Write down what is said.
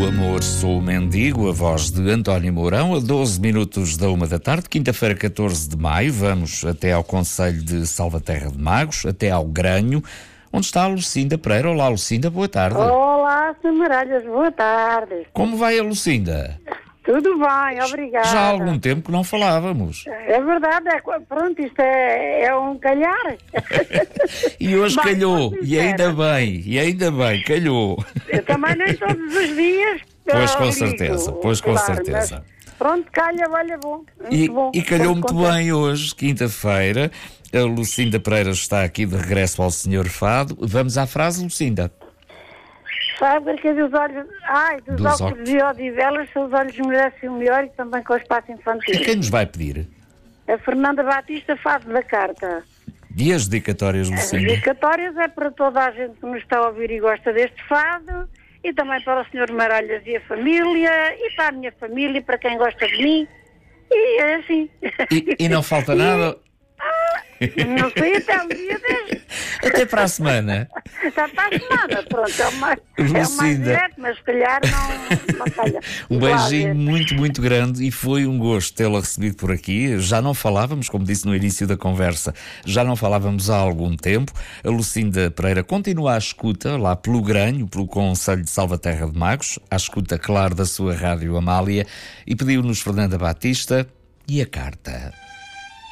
amor, sou o mendigo, a voz de António Mourão, a 12 minutos da 1 da tarde, quinta-feira, 14 de maio. Vamos até ao concelho de Salvaterra de Magos, até ao Granho, onde está a Lucinda Pereira. Olá, Lucinda, boa tarde. Olá, Samaralhas, boa tarde. Como vai a Lucinda? Tudo bem, obrigada. Já há algum tempo que não falávamos. É verdade, pronto, isto é um calhar. E hoje Bem, calhou, muito e ainda bem, calhou. Eu também nem todos os dias. Pois com ligo, certeza, pois com claro, certeza. Mas, pronto, calha, olha, bom. E calhou muito contente. bem hoje, quinta-feira. A Lucinda Pereira está aqui de regresso ao Senhor Fado. Vamos à frase, Lucinda. Fábrica dos olhos. Dos óculos de Odivelas, seus olhos merecem o melhor e também com o espaço infantil. E quem nos vai pedir? A Fernanda Batista faz da carta. E as dedicatórias, As Lucinda? dedicatórias é para toda a gente que nos está a ouvir e gosta deste fado, e também para o Sr. Maralhas e a família, e para a minha família, e para quem gosta de mim, e é assim. E não falta nada? Não sei, até o dia 10. Até para a semana. Está para a semana, pronto, é o mais Lucinda. direto, mas se calhar não calha. Um Claro, beijinho muito, muito grande e foi um gosto tê-la recebido por aqui. Já não falávamos, como disse no início da conversa, já não falávamos há algum tempo. A Lucinda Pereira continua à escuta, lá pelo Granho, pelo concelho de Salvaterra de Magos, à escuta, claro, da sua Rádio Amália, e pediu-nos Fernanda Batista e a carta.